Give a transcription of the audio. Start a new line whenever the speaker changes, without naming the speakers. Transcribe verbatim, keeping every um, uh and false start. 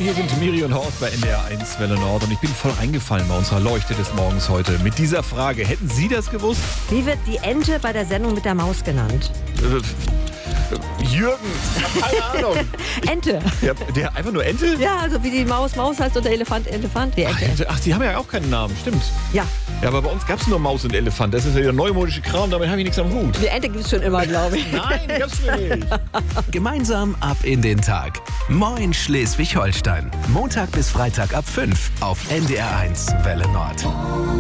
Hier sind Miri und Horst bei N D R eins Welle Nord und ich bin voll reingefallen bei unserer Leuchte des Morgens heute mit dieser Frage. Hätten Sie das gewusst?
Wie wird die Ente bei der Sendung mit der Maus genannt?
Äh, Jürgen, keine Ahnung.
Ente.
Der, der einfach nur Ente?
Ja, also wie die Maus Maus heißt und der Elefant Elefant. Die
Ach,
Ente.
Ente. Ach, die haben ja auch keinen Namen, stimmt.
Ja.
Ja, aber bei uns gab es nur Maus und Elefant. Das ist ja der neumodische Kram, damit habe ich nichts am Hut.
Die Ente gibt es schon immer, glaube ich.
Nein, die gab's mir nicht.
Gemeinsam ab in den Tag. Moin Schleswig-Holstein. Montag bis Freitag ab fünf auf N D R eins Welle Nord.